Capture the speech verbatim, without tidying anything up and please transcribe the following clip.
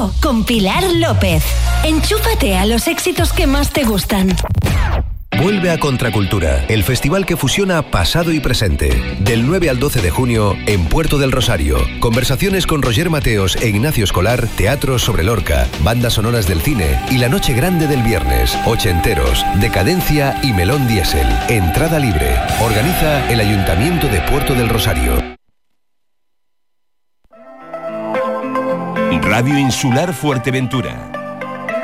Vivo, con Pilar López. Enchúfate a los éxitos que más te gustan. Vuelve a Contracultura, el festival que fusiona pasado y presente. Del nueve al doce de junio, en Puerto del Rosario. Conversaciones con Roger Mateos e Ignacio Escolar, teatro sobre Lorca, bandas sonoras del cine y la noche grande del viernes, ochenteros, Decadencia y Melón Diésel. Entrada libre. Organiza el Ayuntamiento de Puerto del Rosario. Radio Insular Fuerteventura.